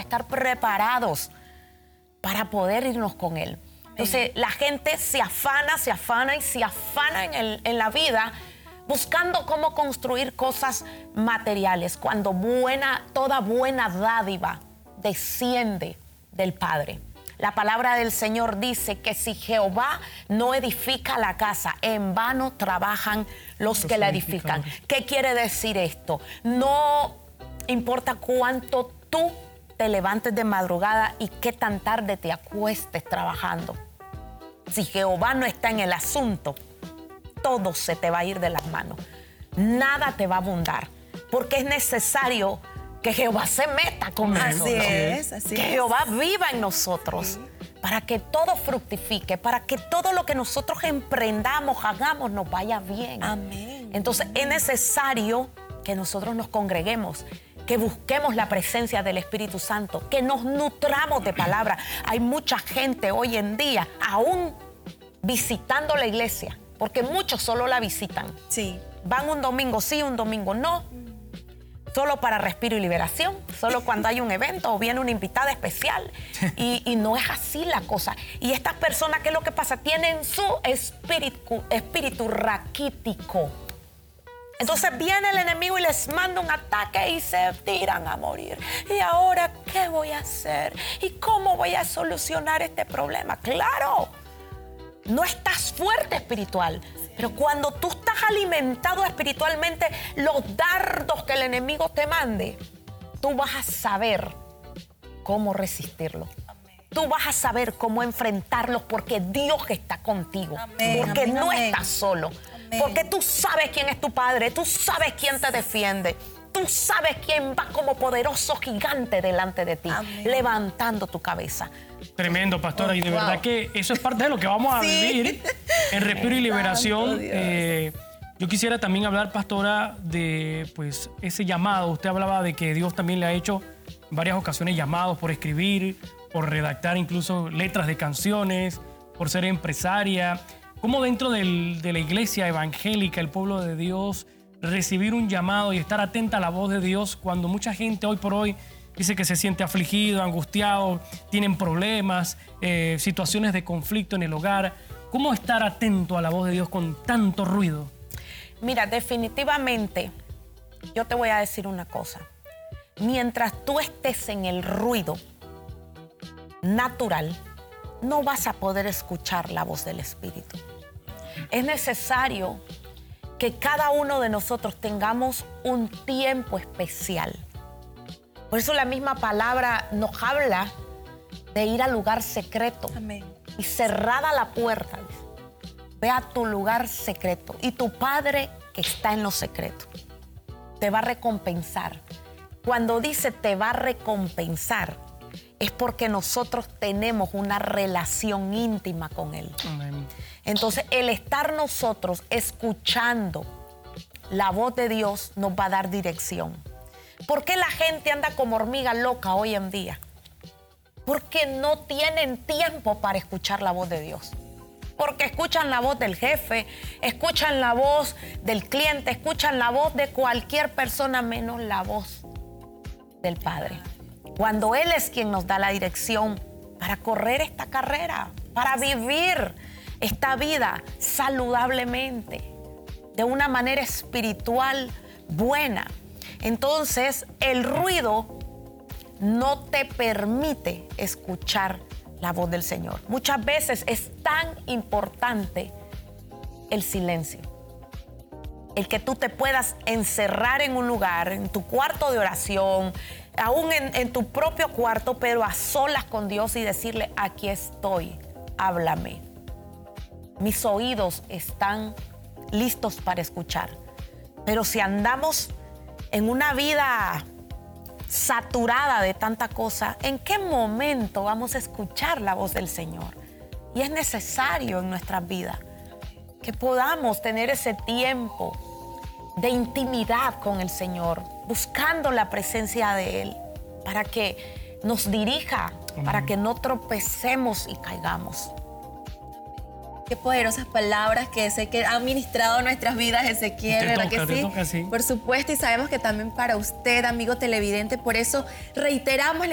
estar preparados para poder irnos con Él. Entonces, la gente se afana en la vida buscando cómo construir cosas materiales, cuando toda buena dádiva desciende del Padre. La palabra del Señor dice que si Jehová no edifica la casa, en vano trabajan los que la edifican. ¿Qué quiere decir esto? No importa cuánto tú te levantes de madrugada y qué tan tarde te acuestes trabajando. Si Jehová no está en el asunto, todo se te va a ir de las manos. Nada te va a abundar, porque es necesario que Jehová se meta con nosotros. Así que es. Jehová viva en nosotros, para que todo fructifique, para que todo lo que nosotros emprendamos, hagamos, nos vaya bien. Amén. Entonces es necesario que nosotros nos congreguemos, que busquemos la presencia del Espíritu Santo, que nos nutramos de palabra. Hay mucha gente hoy en día aún visitando la iglesia, porque muchos solo la visitan. Sí. Van un domingo sí, un domingo no, solo para respiro y liberación, solo cuando hay un evento o viene una invitada especial. Y no es así la cosa. Y estas personas, ¿qué es lo que pasa? Tienen su espíritu raquítico. Entonces viene el enemigo y les manda un ataque y se tiran a morir. ¿Y ahora qué voy a hacer? ¿Y cómo voy a solucionar este problema? ¡Claro! No estás fuerte espiritual. Pero cuando tú estás alimentado espiritualmente, los dardos que el enemigo te mande, tú vas a saber cómo resistirlo. Tú vas a saber cómo enfrentarlos, porque Dios está contigo. Porque no estás solo. Porque tú sabes quién es tu Padre, tú sabes quién te defiende, tú sabes quién va como poderoso gigante delante de ti, levantando tu cabeza. Tremendo, pastora, y de verdad que eso es parte de lo que vamos a vivir en Respiro y Liberación. Yo quisiera también hablar, pastora, de pues ese llamado. Usted hablaba de que Dios también le ha hecho en varias ocasiones llamados por escribir, por redactar incluso letras de canciones, por ser empresaria. ¿Cómo dentro de la iglesia evangélica, el pueblo de Dios, recibir un llamado y estar atenta a la voz de Dios cuando mucha gente hoy por hoy dice que se siente afligido, angustiado, tienen problemas, situaciones de conflicto en el hogar? ¿Cómo estar atento a la voz de Dios con tanto ruido? Mira, definitivamente, yo te voy a decir una cosa. Mientras tú estés en el ruido natural, no vas a poder escuchar la voz del Espíritu. Es necesario que cada uno de nosotros tengamos un tiempo especial. Por eso la misma palabra nos habla de ir al lugar secreto. Amén. Y cerrada la puerta, ve a tu lugar secreto. Y tu Padre que está en lo secreto te va a recompensar. Cuando dice te va a recompensar, es porque nosotros tenemos una relación íntima con Él. Amén. Entonces, el estar nosotros escuchando la voz de Dios nos va a dar dirección. ¿Por qué la gente anda como hormiga loca hoy en día? Porque no tienen tiempo para escuchar la voz de Dios. Porque escuchan la voz del jefe, escuchan la voz del cliente, escuchan la voz de cualquier persona menos la voz del Padre. Cuando Él es quien nos da la dirección para correr esta carrera, para vivir esta vida saludablemente, de una manera espiritual buena. Entonces, el ruido no te permite escuchar la voz del Señor. Muchas veces es tan importante el silencio. El que tú te puedas encerrar en un lugar, en tu cuarto de oración, aún en tu propio cuarto, pero a solas con Dios y decirle, aquí estoy, háblame. Mis oídos están listos para escuchar. Pero si andamos en una vida saturada de tanta cosa, ¿en qué momento vamos a escuchar la voz del Señor? Y es necesario en nuestras vidas que podamos tener ese tiempo de intimidad con el Señor, buscando la presencia de Él, para que nos dirija, para que no tropecemos y caigamos. Qué poderosas palabras que sé que han ministrado nuestras vidas, Ezequiel, ¿verdad que sí? Te toca, sí. Por supuesto, y sabemos que también para usted, amigo televidente, por eso reiteramos la